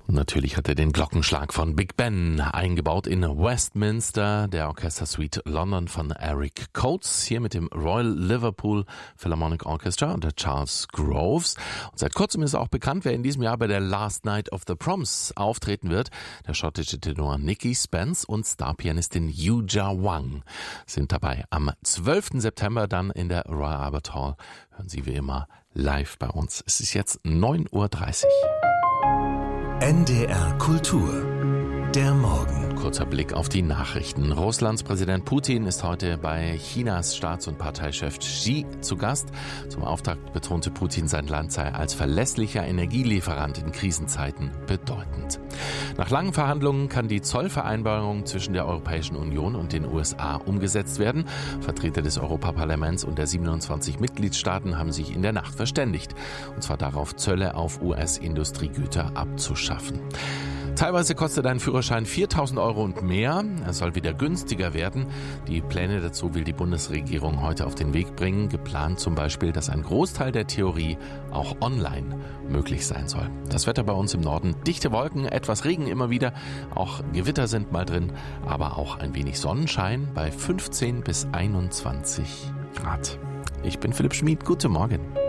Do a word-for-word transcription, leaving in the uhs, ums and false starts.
Und natürlich hat er den Glockenschlag von Big Ben eingebaut in Westminster, der Orchestersuite London von Eric Coates, hier mit dem Royal Liverpool Philharmonic Orchestra unter Charles Groves. Und seit kurzem ist auch bekannt, wer in diesem Jahr bei der Last Night of the Proms auftreten wird. Der schottische Tenor Nicky Spence und Starpianistin Yuja Wang sind dabei. Am zwölften September dann in der Royal Albert Hall hören Sie wie immer live bei uns. Es ist jetzt neun Uhr dreißig. N D R Kultur. Der Morgen. Kurzer Blick auf die Nachrichten. Russlands Präsident Putin ist heute bei Chinas Staats- und Parteichef Xi zu Gast. Zum Auftakt betonte Putin, sein Land sei als verlässlicher Energielieferant in Krisenzeiten bedeutend. Nach langen Verhandlungen kann die Zollvereinbarung zwischen der Europäischen Union und den U S A umgesetzt werden. Vertreter des Europaparlaments und der siebenundzwanzig Mitgliedstaaten haben sich in der Nacht verständigt. Und zwar darauf, Zölle auf U S-Industriegüter abzuschaffen. Teilweise kostet ein Führerschein viertausend Euro und mehr. Er soll wieder günstiger werden. Die Pläne dazu will die Bundesregierung heute auf den Weg bringen. Geplant zum Beispiel, dass ein Großteil der Theorie auch online möglich sein soll. Das Wetter bei uns im Norden: dichte Wolken, etwas Regen immer wieder. Auch Gewitter sind mal drin, aber auch ein wenig Sonnenschein bei fünfzehn bis einundzwanzig Grad. Ich bin Philipp Schmid. Guten Morgen.